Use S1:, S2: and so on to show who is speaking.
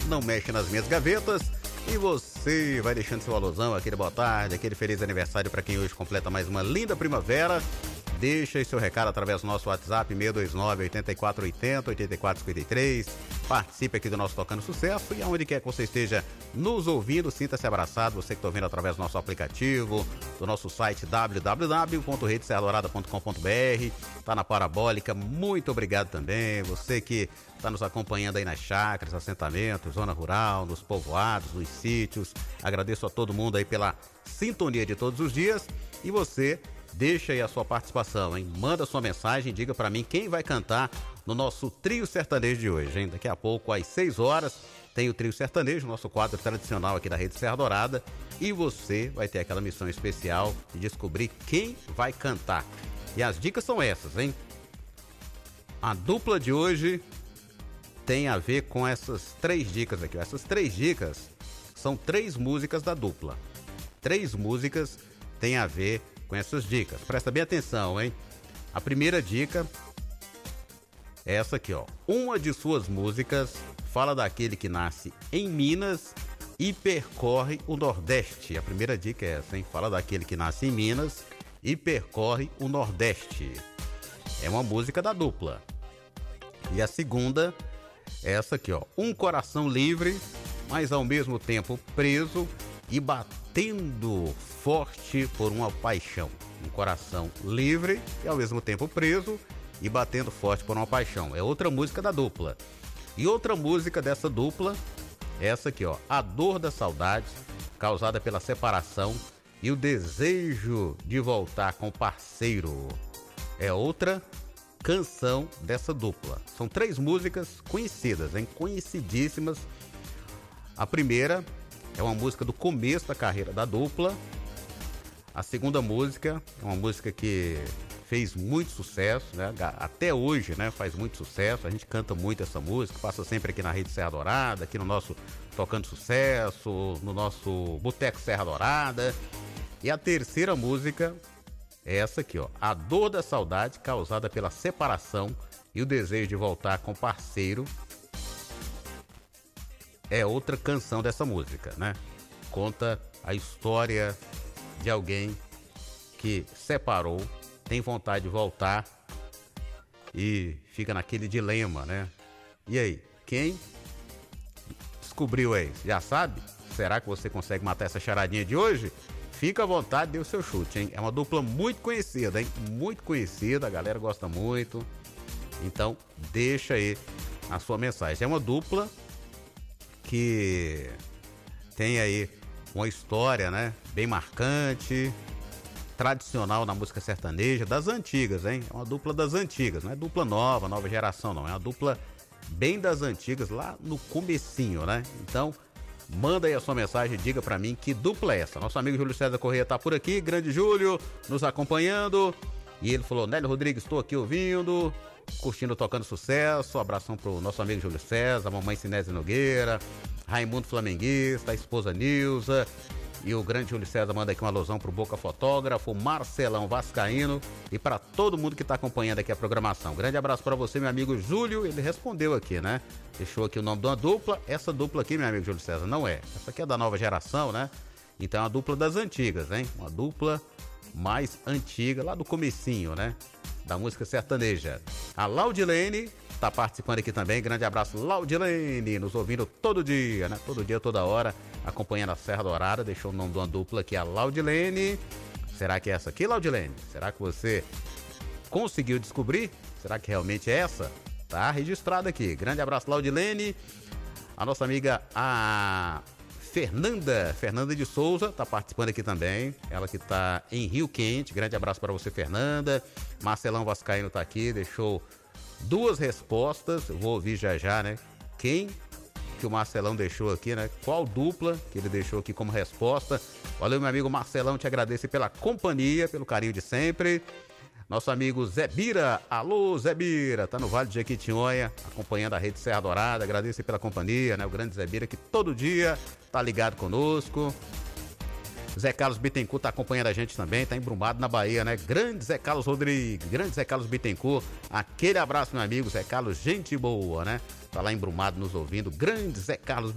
S1: não mexe nas minhas gavetas. E você vai deixando seu alusão, aquele boa tarde, aquele feliz aniversário para quem hoje completa mais uma linda primavera. Deixa aí seu recado através do nosso WhatsApp 629-8480-8453. Participe aqui do nosso Tocando Sucesso e aonde quer que você esteja nos ouvindo, sinta-se abraçado. Você que está ouvindo através do nosso aplicativo, do nosso site www.redeserradorada.com.br, está na Parabólica, muito obrigado também. Você que está nos acompanhando aí nas chácaras, assentamentos, zona rural, nos povoados, nos sítios. Agradeço a todo mundo aí pela sintonia de todos os dias. E você deixa aí a sua participação, hein? Manda sua mensagem, diga pra mim quem vai cantar no nosso Trio Sertanejo de hoje, hein? Daqui a pouco, às 6 horas, tem o Trio Sertanejo, nosso quadro tradicional aqui da Rede Serra Dourada. E você vai ter aquela missão especial de descobrir quem vai cantar. E as dicas são essas, hein? A dupla de hoje tem a ver com essas 3 dicas aqui. Essas 3 dicas são 3 músicas da dupla. 3 músicas têm a ver com essas dicas. Presta bem atenção, hein? A primeira dica é essa aqui, ó. Uma de suas músicas fala daquele que nasce em Minas e percorre o Nordeste. A primeira dica é essa, hein? Fala daquele que nasce em Minas e percorre o Nordeste. É uma música da dupla. E a segunda é essa aqui, ó. Um coração livre, mas ao mesmo tempo preso e batendo forte por uma paixão. Um coração livre e ao mesmo tempo preso e batendo forte por uma paixão. É outra música da dupla. E outra música dessa dupla é essa aqui, ó. A dor da saudade causada pela separação e o desejo de voltar com o parceiro. É outra canção dessa dupla. São 3 músicas conhecidas, hein? Conhecidíssimas. A primeira é uma música do começo da carreira da dupla. A segunda música é uma música que fez muito sucesso, né? Até hoje, né? Faz muito sucesso. A gente canta muito essa música, passa sempre aqui na Rede Serra Dourada, aqui no nosso Tocando Sucesso, no nosso Boteco Serra Dourada. E a terceira música é essa aqui, ó. A dor da saudade causada pela separação e o desejo de voltar com o parceiro. É outra canção dessa música, né? Conta a história de alguém que separou, tem vontade de voltar e fica naquele dilema, né? E aí, quem descobriu aí? Já sabe? Será que você consegue matar essa charadinha de hoje? Fica à vontade, dê o seu chute, hein? É uma dupla muito conhecida, hein? Muito conhecida, a galera gosta muito. Então, deixa aí a sua mensagem. É uma dupla que tem aí uma história, né, bem marcante, tradicional na música sertaneja, das antigas, hein? É uma dupla das antigas, não é dupla nova, nova geração, não. É uma dupla bem das antigas, lá no comecinho, né? Então, manda aí a sua mensagem, diga pra mim que dupla é essa. Nosso amigo Júlio César Correia tá por aqui, grande Júlio, nos acompanhando. E ele falou: Nélio Rodrigues, estou aqui ouvindo, curtindo, tocando sucesso. Um abração pro nosso amigo Júlio César, mamãe Sinésia Nogueira, Raimundo Flamenguista, a esposa Nilza. E o grande Júlio César manda aqui uma alusão pro Boca Fotógrafo, Marcelão Vascaíno e para todo mundo que tá acompanhando aqui a programação. Grande abraço para você, meu amigo Júlio. Ele respondeu aqui, né? Deixou aqui o nome de uma dupla. Essa dupla aqui, meu amigo Júlio César, não é. Essa aqui é da nova geração, né? Então é uma dupla das antigas, hein? Uma dupla mais antiga, lá do comecinho, né? Da música sertaneja. A Laudilene tá participando aqui também. Grande abraço, Laudilene, nos ouvindo todo dia, né? Todo dia, toda hora, acompanhando a Serra Dourada. Deixou o nome de uma dupla aqui, a Laudilene. Será que é essa aqui, Laudilene? Será que você conseguiu descobrir? Será que realmente é essa? Tá registrado aqui. Grande abraço, Laudilene. A nossa amiga, a Fernanda de Souza, tá participando aqui também. Ela que tá em Rio Quente. Grande abraço para você, Fernanda. Marcelão Vascaíno tá aqui, deixou 2 respostas. Eu vou ouvir já já, né? Quem que o Marcelão deixou aqui, né? Qual dupla que ele deixou aqui como resposta. Valeu, meu amigo Marcelão, te agradeço pela companhia, pelo carinho de sempre. Nosso amigo Zé Bira, alô Zé Bira, tá no Vale de Jequitinhonha, acompanhando a Rede Serra Dourada, agradeço pela companhia, né? O grande Zé Bira que todo dia tá ligado conosco. Zé Carlos Bittencourt tá acompanhando a gente também, tá embrumado na Bahia, né? Grande Zé Carlos Rodrigues, grande Zé Carlos Bittencourt, aquele abraço, meu amigo Zé Carlos, gente boa, né? Tá lá embrumado nos ouvindo, grande Zé Carlos